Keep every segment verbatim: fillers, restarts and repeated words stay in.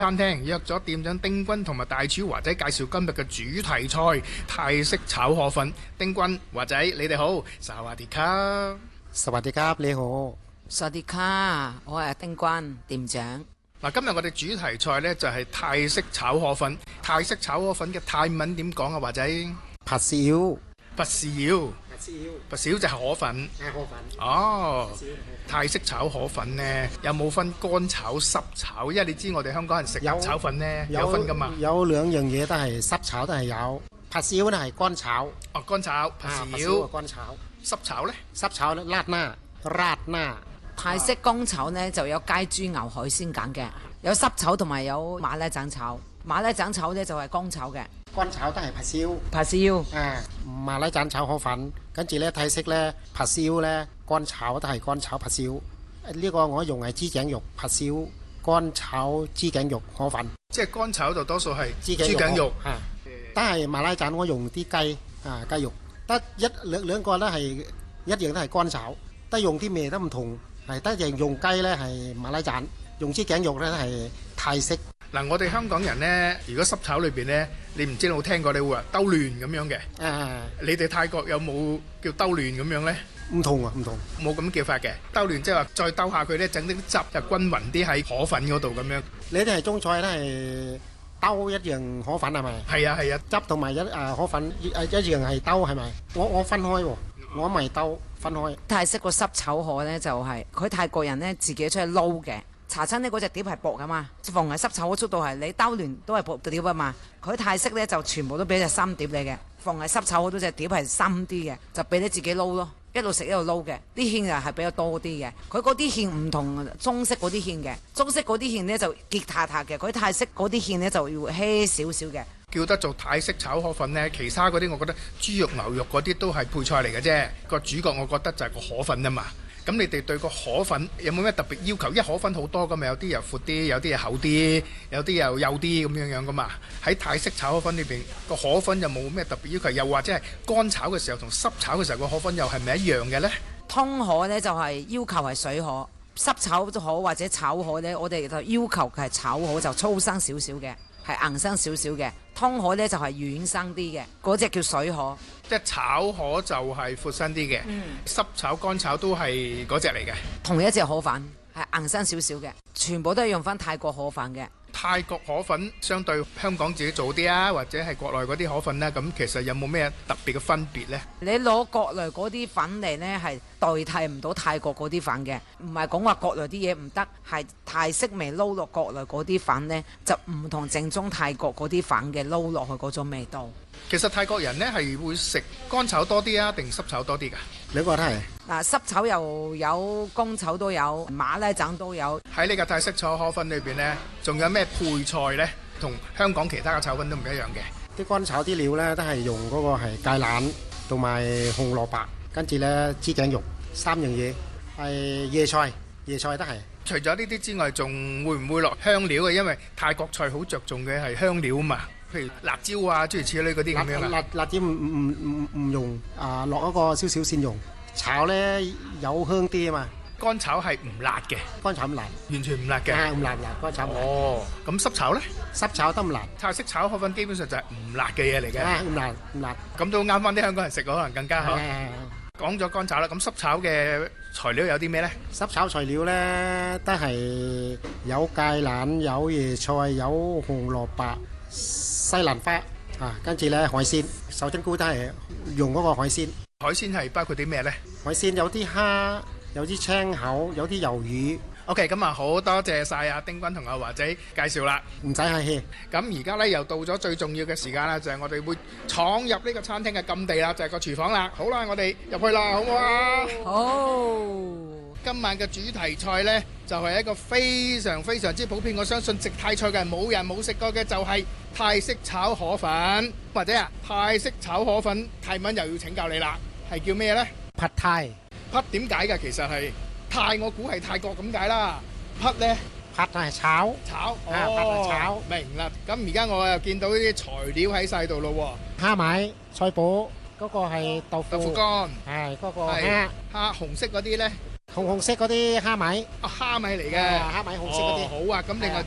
餐廳約咗店長丁君同埋大廚華仔介紹今日嘅主題菜泰式炒河粉。丁君、華仔，你哋好，薩瓦迪卡。 薩瓦迪卡，你好。 薩瓦迪卡，我係丁君店長。 嗱，今日我哋主題菜呢就係泰式炒河粉。泰式炒河粉嘅泰文點講啊？華仔？ 白燒。 白燒。白燒就係河粉。 係河粉。 哦。泰式炒河粉呢，有冇分乾炒、濕炒？因為你知我哋香港人食炒粉呢，有分噶嘛。 有兩樣嘢都係濕炒都係有。白燒呢係乾炒。 哦，乾炒。白燒。 乾炒。 濕炒呢？ 濕炒呢，辣拿，辣拿。 泰式乾炒呢就有雞、豬、牛、海鮮揀嘅，有濕炒同埋有馬拉盞炒。馬拉盞炒呢就係乾炒嘅。 乾炒都係白燒。 白燒。 啊，馬拉盞炒河粉，跟住咧泰式咧白燒咧乾炒都係乾炒白燒。呢個我用係豬頸肉白燒，乾炒豬頸肉河粉。 即係乾炒就多數係豬頸肉。豬頸肉。 啊，但係馬拉盞我用啲雞啊雞肉，得一兩兩個咧係一樣都係乾炒，得用啲咩都唔同。係得樣用雞咧係馬拉盞，用豬頸肉咧係泰式。 嗱，我哋香港人咧，如果濕炒裏邊咧，你唔知有冇聽過你會話兜亂咁樣嘅。 啊， 你哋泰國有冇叫兜亂咁樣咧？ 唔同啊，唔同。 冇咁叫法嘅，兜亂即係話再兜下佢咧，整啲汁就均勻啲喺河粉嗰度咁樣。 你哋係中菜咧係兜一樣河粉係咪？ 係啊係啊， 汁同埋一誒河粉一一樣係兜係咪？我我分開喎，我咪兜分開。 泰式個濕炒河呢，就係佢泰國人呢自己出去撈嘅。茶餐廳嗰隻碟係薄噶嘛，逢係濕炒嗰速度係你兜亂都係薄碟啊嘛。佢泰式呢就全部都俾隻深碟你嘅，逢係濕炒嗰隻碟係深啲嘅，就俾你自己撈咯，一路食一路撈嘅。啲芡又係比較多啲嘅，佢嗰啲芡唔同中式嗰啲芡嘅，中式嗰啲芡呢就結塌塌嘅，佢泰式嗰啲芡呢就要稀少少嘅。 叫得做泰式炒河粉呢，其他嗰啲我覺得豬肉牛肉嗰啲都係配菜嚟嘅啫，個主角我覺得就係個河粉啊嘛。咁你哋對個河粉有冇咩特別要求？因為河粉好多噶嘛，有啲又闊啲，有啲又厚啲，有啲又幼啲咁樣樣噶嘛。喺泰式炒河粉裏邊，個河粉有冇咩特別要求？又或者係乾炒嘅時候同濕炒嘅時候個河粉又係咪一樣嘅呢？ 通河呢就係要求係水河，濕炒河或者炒河呢，我哋就要求係炒河就粗生少少嘅，係硬生少少嘅。通河呢就係軟生啲嘅，嗰隻叫水河。 即係炒河就係闊身啲嘅，嗯、濕炒乾炒都係嗰隻嚟嘅。 同一隻河粉係硬身少少嘅，全部都係用翻泰國河粉嘅。 泰國河粉相對香港自己做啲啊，或者係國內嗰啲河粉呢，咁其實有冇咩特別嘅分別呢？ 你攞國內嗰啲粉嚟呢，係代替唔到泰國嗰啲粉嘅，唔係講話國內啲嘢唔得，係泰式味撈落國內嗰啲粉呢，就唔同正宗泰國嗰啲粉嘅撈落去嗰種味道。 其實泰國人呢係會食乾炒多啲啊，定濕炒多啲㗎？ 兩個都係。 嗱，濕炒又有，乾炒都有，馬拉盞都有。 喺呢個泰式炒河粉裏邊呢，仲有咩配菜呢？同香港其他嘅炒粉都唔一樣嘅。 啲乾炒啲料呢，都係用嗰個係芥蘭同埋紅蘿蔔，跟住呢豬頸肉三樣嘢，係椰菜，椰菜都係。 除咗呢啲之外，仲會唔會落香料嘅？因為泰國菜好着重嘅係香料啊嘛。譬如辣椒啊，諸如此類嗰啲咁樣啦。 辣辣椒唔唔唔唔用啊，落一個少少先用。炒咧有香啲啊嘛。 乾炒係唔辣嘅。 乾炒唔辣， 完全唔辣嘅。 啊，唔辣唔辣，乾炒唔辣。 哦，咁濕炒咧？ 濕炒都唔辣。 泰式炒河粉基本上就係唔辣嘅嘢嚟嘅。 啊，唔辣唔辣。 咁都啱翻啲香港人食，可能更加好。講咗乾炒啦，咁濕炒嘅材料有啲咩咧？ 濕炒材料咧都係有芥蘭、有椰菜、有紅蘿蔔、西蘭花啊，跟住咧海鮮，手蒸菇都係用嗰個海鮮。 海鮮係包括啲咩咧？ 海鮮有啲蝦，有啲青口，有啲魷魚。 OK，咁啊好多謝晒阿丁君同阿華仔介紹啦， 唔使客氣。 咁而家咧又到咗最重要嘅時間啦，就係我哋會闖入呢個餐廳嘅禁地啦，就係個廚房啦。好啦，我哋入去啦，好唔好啊？ 好。 今晚嘅主題菜呢，就係一個非常非常之普遍，我相信食泰菜嘅人冇人冇食過嘅，就係泰式炒河粉。或者啊，泰式炒河粉泰文又要請教你啦，係叫咩呢？ Pad Thai。Pad 點解嘅？其實係泰，我估係泰國咁解啦。Pad 呢 ？Pad係炒。 炒。 啊，Pad係炒。 明啦。咁而家我又見到呢啲材料喺晒度咯喎。 蝦米、菜脯，嗰個係豆腐。 豆腐乾。 係嗰個蝦。蝦紅色嗰啲呢？ 紅紅色嗰啲蝦米。 啊，蝦米嚟嘅。 蝦米紅色嗰啲。 好啊，咁另外啲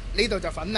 呢度就粉啦。